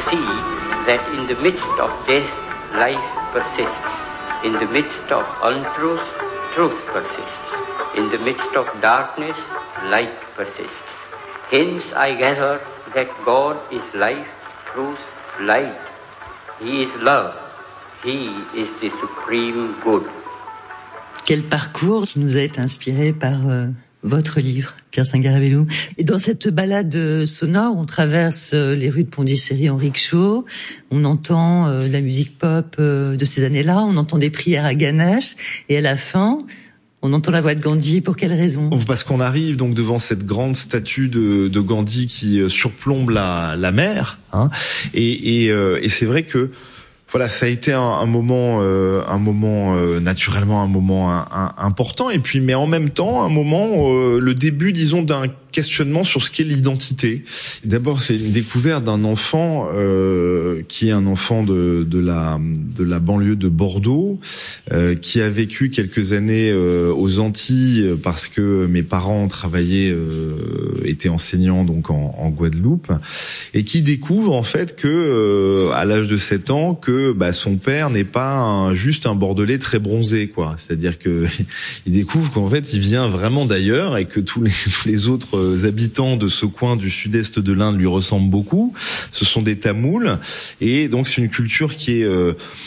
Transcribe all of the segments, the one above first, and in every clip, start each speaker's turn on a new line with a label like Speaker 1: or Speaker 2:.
Speaker 1: see that in the midst of death, life persists. In the midst of untruth, truth persists. In the midst of darkness, light persists. Hence I gather that God is life, truth, light. He is love. He is the supreme good.
Speaker 2: Quel parcours qui nous a été inspiré par votre livre, Pierre Sangaré-Belloux. Et dans cette balade sonore, on traverse les rues de Pondichéry en rickshaw, on entend la musique pop de ces années-là, on entend des prières à Ganesh, et à la fin, on entend la voix de Gandhi. Pour quelle raison ?
Speaker 3: Parce qu'on arrive donc devant cette grande statue de Gandhi qui surplombe la mer, hein, et c'est vrai que voilà, ça a été un moment naturellement un moment important, et puis mais en même temps un moment le début, disons, d'un questionnement sur ce qu'est l'identité. D'abord, c'est une découverte d'un enfant qui est un enfant de la banlieue de Bordeaux, qui a vécu quelques années aux Antilles parce que mes parents travaillaient, étaient enseignants donc en Guadeloupe, et qui découvre en fait que à l'âge de 7 ans que son père n'est pas juste un Bordelais très bronzé, quoi. C'est-à-dire que il découvre qu'en fait il vient vraiment d'ailleurs, et que tous les autres habitants de ce coin du sud-est de l'Inde lui ressemblent beaucoup. Ce sont des Tamouls, et donc c'est une culture qui est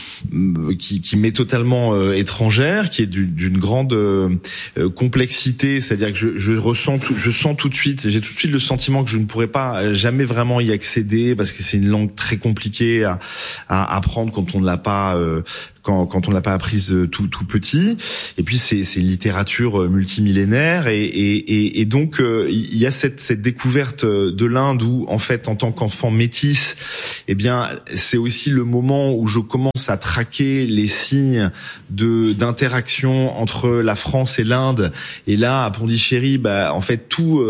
Speaker 3: qui m'est totalement étrangère, qui est d'une grande complexité. C'est-à-dire que je sens tout de suite, j'ai tout de suite le sentiment que je ne pourrais pas jamais vraiment y accéder, parce que c'est une langue très compliquée à apprendre quand on ne l'a pas quand on l'a pas apprise tout petit. Et puis c'est une littérature multimillénaire, et donc il y a cette découverte de l'Inde où en fait en tant qu'enfant métis, eh bien c'est aussi le moment où je commence à traquer les signes d'interaction entre la France et l'Inde. Et là à Pondichéry, en fait tout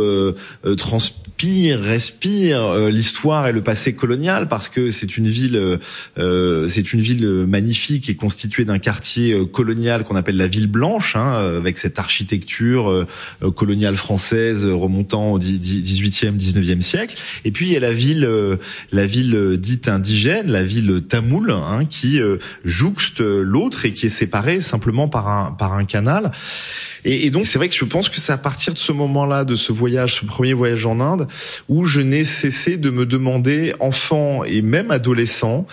Speaker 3: respire l'histoire et le passé colonial, parce que c'est une ville magnifique et constituée d'un quartier colonial qu'on appelle la Ville Blanche, hein, avec cette architecture coloniale française remontant au 18e, 19e siècle. Et puis il y a la ville dite indigène, la ville tamoule, hein, qui jouxte l'autre et qui est séparée simplement par un canal. Et donc c'est vrai que je pense que c'est à partir de ce moment-là, de ce voyage, ce premier voyage en Inde, où je n'ai cessé de me demander, enfant et même adolescent,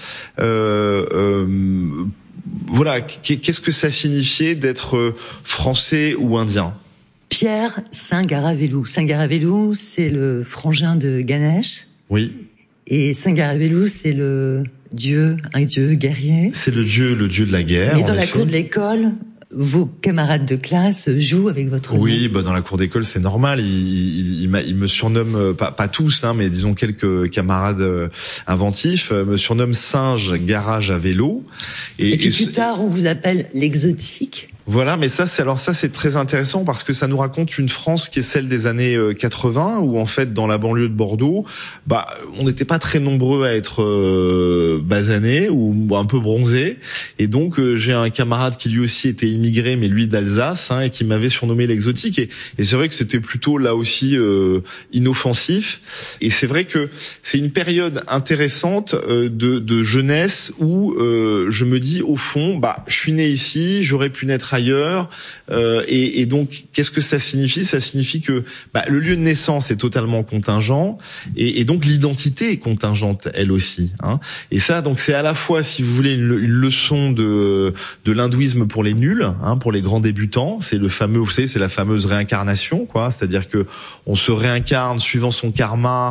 Speaker 3: voilà, qu'est-ce que ça signifiait d'être français ou indien.
Speaker 2: Pierre Sangaré-Belloux. Sangaré-Belloux, c'est le frangin de Ganesh.
Speaker 3: Oui.
Speaker 2: Et Sangaré-Belloux, c'est un dieu guerrier.
Speaker 3: C'est le dieu de la guerre.
Speaker 2: Et dans la cour de l'école, vos camarades de classe jouent avec votre nom.
Speaker 3: Oui, dans la cour d'école, c'est normal. Il me surnomme, pas tous, hein, mais disons quelques camarades inventifs, me surnomment Singe Garage à vélo. Et puis
Speaker 2: plus tard, on vous appelle l'exotique.
Speaker 3: Voilà, mais ça c'est très intéressant, parce que ça nous raconte une France qui est celle des années 80, où en fait dans la banlieue de Bordeaux, on n'était pas très nombreux à être basanés ou un peu bronzés, et donc j'ai un camarade qui lui aussi était immigré, mais lui d'Alsace, hein, et qui m'avait surnommé l'exotique, et c'est vrai que c'était plutôt là aussi inoffensif, et c'est vrai que c'est une période intéressante de jeunesse où je me dis au fond, je suis né ici, j'aurais pu naître ailleurs, et donc qu'est-ce que ça signifie ? Ça signifie que le lieu de naissance est totalement contingent, et donc l'identité est contingente elle aussi, hein. Et ça, donc c'est à la fois, si vous voulez, une leçon de l'hindouisme pour les nuls, hein, pour les grands débutants. C'est le fameux, vous savez, c'est la fameuse réincarnation, quoi. C'est-à-dire que on se réincarne suivant son karma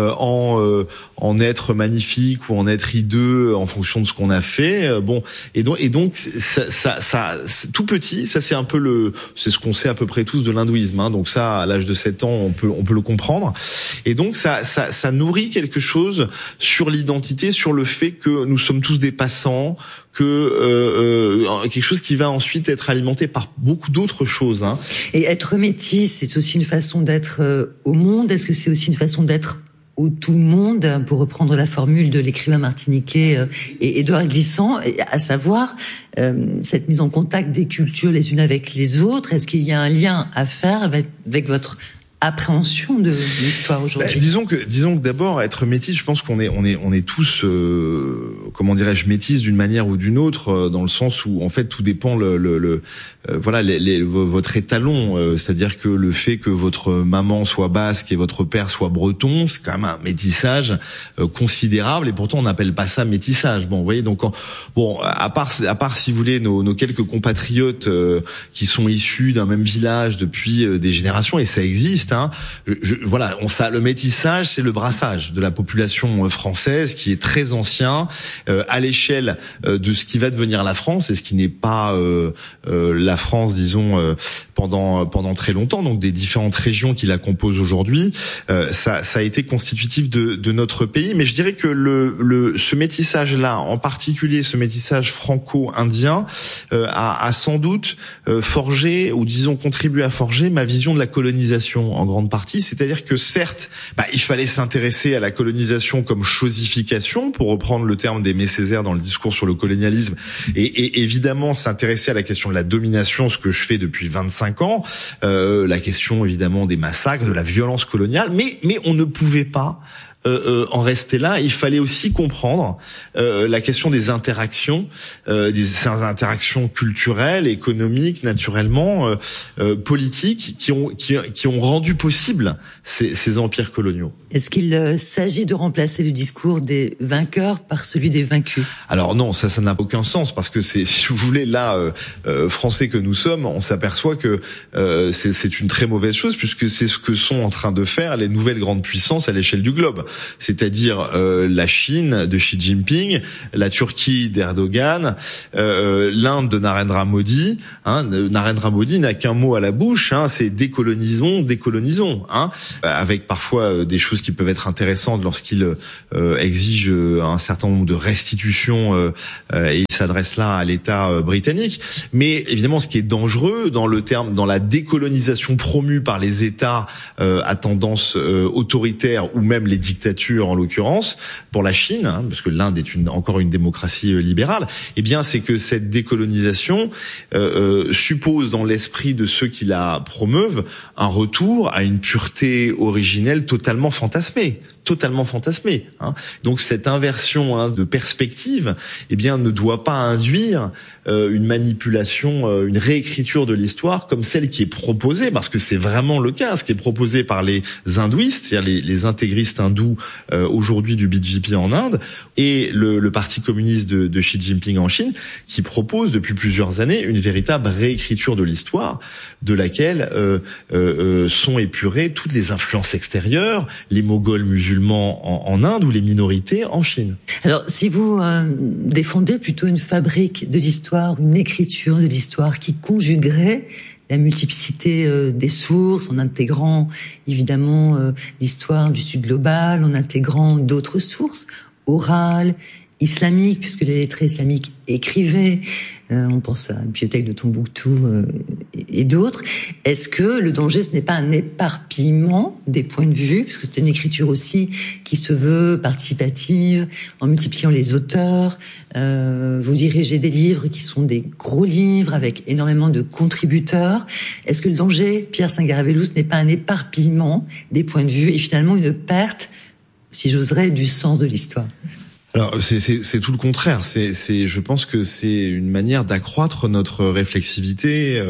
Speaker 3: en être magnifique ou en être hideux en fonction de ce qu'on a fait. Et donc ça tout petit, ça c'est un peu c'est ce qu'on sait à peu près tous de l'hindouisme, hein. Donc ça, à l'âge de 7 ans, on peut le comprendre. Et donc ça nourrit quelque chose sur l'identité, sur le fait que nous sommes tous des passants, que quelque chose qui va ensuite être alimenté par beaucoup d'autres choses, hein.
Speaker 2: Et être métis, c'est aussi une façon d'être au monde. Est-ce que c'est aussi une façon d'être où tout le monde, pour reprendre la formule de l'écrivain martiniquais et Édouard Glissant, à savoir cette mise en contact des cultures les unes avec les autres? Est-ce qu'il y a un lien à faire avec votre appréhension de l'histoire aujourd'hui?
Speaker 3: Disons que d'abord, être métis, je pense qu'on est tous, comment dirais-je, métis d'une manière ou d'une autre, dans le sens où en fait tout dépend votre étalon, c'est-à-dire que le fait que votre maman soit basque et votre père soit breton, c'est quand même un métissage considérable, et pourtant on n'appelle pas ça métissage. Bon, vous voyez, donc à part si vous voulez nos quelques compatriotes qui sont issus d'un même village depuis des générations, et ça existe. Le métissage, c'est le brassage de la population française qui est très ancien à l'échelle de ce qui va devenir la France et ce qui n'est pas la France, disons, pendant très longtemps. Donc des différentes régions qui la composent aujourd'hui, ça a été constitutif de notre pays. Mais je dirais que ce métissage-là, en particulier ce métissage franco-indien, a sans doute forgé, ou disons contribué à forger ma vision de la colonisation en grande partie. C'est-à-dire que certes, il fallait s'intéresser à la colonisation comme chosification, pour reprendre le terme d'Aimé Césaire dans le discours sur le colonialisme, et évidemment s'intéresser à la question de la domination, ce que je fais depuis 25 ans, la question évidemment des massacres, de la violence coloniale, mais on ne pouvait pas en rester là. Il fallait aussi comprendre la question des interactions culturelles, économiques, naturellement, politiques, qui ont rendu possible ces empires coloniaux.
Speaker 2: Est-ce qu'il s'agit de remplacer le discours des vainqueurs par celui des vaincus? Alors
Speaker 3: non, ça n'a aucun sens, parce que si vous voulez, là, Français que nous sommes, on s'aperçoit que c'est une très mauvaise chose, puisque c'est ce que sont en train de faire les nouvelles grandes puissances à l'échelle du globe. C'est-à-dire la Chine de Xi Jinping, la Turquie d'Erdogan, l'Inde de Narendra Modi. Narendra Modi n'a qu'un mot à la bouche, c'est décolonisons, avec parfois des choses qui peuvent être intéressantes lorsqu'il exige un certain nombre de restitutions, et il s'adresse là à l'État britannique. Mais évidemment, ce qui est dangereux dans la décolonisation promue par les États à tendance autoritaire, ou même les dictatures en l'occurrence, pour la Chine, parce que l'Inde est encore une démocratie libérale, c'est que cette décolonisation suppose dans l'esprit de ceux qui la promeuvent un retour à une pureté originelle totalement fantasmée. Donc cette inversion de perspective, ne doit pas induire une manipulation, une réécriture de l'histoire comme celle qui est proposée, parce que c'est vraiment le cas, ce qui est proposé par les hindouistes, c'est-à-dire les intégristes hindous aujourd'hui du BJP en Inde, et le parti communiste de Xi Jinping en Chine, qui propose depuis plusieurs années une véritable réécriture de l'histoire, de laquelle sont épurées toutes les influences extérieures, les Moghols musulmans en Inde ou les minorités en Chine.
Speaker 2: Alors, si vous défendez plutôt une fabrique de l'histoire, une écriture de l'histoire qui conjuguerait la multiplicité des sources, en intégrant évidemment l'histoire du Sud global, en intégrant d'autres sources, orales, islamiques, puisque les lettrés islamiques écrivaient, on pense à la bibliothèque de Tombouctou et d'autres. Est-ce que le danger, ce n'est pas un éparpillement des points de vue, puisque c'est une écriture aussi qui se veut participative, en multipliant les auteurs, vous dirigez des livres qui sont des gros livres avec énormément de contributeurs. Est-ce que le danger, Pierre Sangaré-Bellouz, ce n'est pas un éparpillement des points de vue et finalement une perte, si j'oserais, du sens de l'histoire?
Speaker 3: Alors c'est tout le contraire. Je pense que c'est une manière d'accroître notre réflexivité,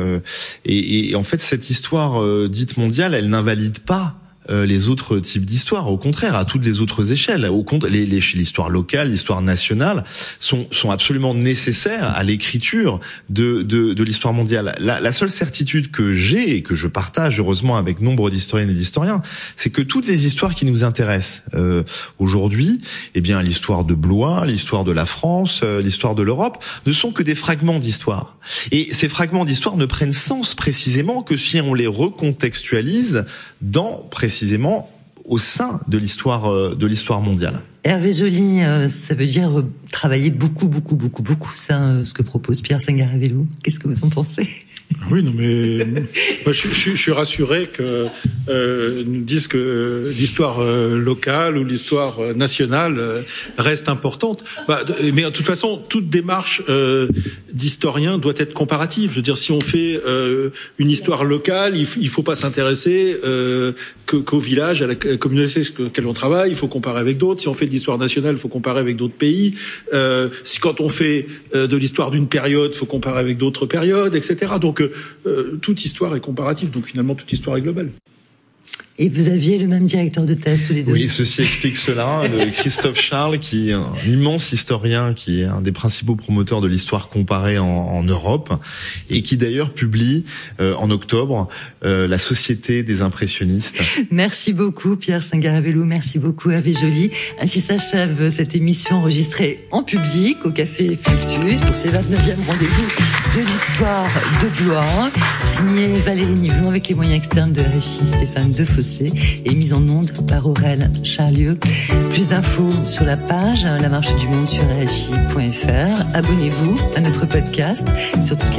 Speaker 3: et en fait cette histoire dite mondiale, elle n'invalide pas les autres types d'histoires. Au contraire, à toutes les autres échelles. L'histoire locale, l'histoire nationale sont absolument nécessaires à l'écriture de l'histoire mondiale. La seule certitude que j'ai, et que je partage heureusement avec nombre d'historiennes et d'historiens, c'est que toutes les histoires qui nous intéressent aujourd'hui, l'histoire de Blois, l'histoire de la France, l'histoire de l'Europe, ne sont que des fragments d'histoire. Et ces fragments d'histoire ne prennent sens précisément que si on les recontextualise précisément au sein de l'histoire mondiale.
Speaker 2: Hervé Joly, ça veut dire travailler beaucoup, ça, ce que propose Pierre Sangaré-Vellou. Qu'est-ce que vous en pensez?
Speaker 4: Oui, non, mais moi, je suis rassuré que nous disent que l'histoire locale ou l'histoire nationale reste importante. Mais de toute façon, toute démarche d'historien doit être comparative. Je veux dire, si on fait une histoire locale, il faut pas s'intéresser qu'au village, à la communauté sur laquelle on travaille. Il faut comparer avec d'autres. Si on fait de l'histoire nationale, il faut comparer avec d'autres pays. Quand on fait de l'histoire d'une période, il faut comparer avec d'autres périodes, etc. Donc toute histoire est comparative, donc finalement toute histoire est globale.
Speaker 2: Et vous aviez le même directeur de thèse tous les deux.
Speaker 3: Oui, ceci explique cela. Christophe Charles, qui est un immense historien, qui est un des principaux promoteurs de l'histoire comparée en Europe, et qui d'ailleurs publie en octobre La Société des impressionnistes.
Speaker 2: Merci beaucoup Pierre Sangaré-Vellou, merci beaucoup Hervé Joly. Ainsi s'achève cette émission enregistrée en public au Café Fluxus pour ces 29e rendez-vous de l'histoire de Blois, signé Valérie Nivelon avec les moyens externes de RFI, Stéphane Defossé, et mise en onde par Aurèle Charlieu. Plus d'infos sur la page La Marche du Monde sur RFI.fr. Abonnez-vous à notre podcast sur toutes les